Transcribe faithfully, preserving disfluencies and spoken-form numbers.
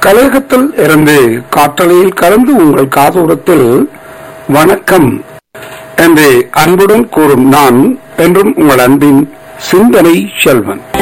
கலையகத்தில் இருந்து காற்றலையில் கலந்து உங்கள் காதோரத்தில் வணக்கம் என்று அன்புடன் கூறும் நான் என்றும் உங்கள் அன்பின் சிந்தனை செல்வன்.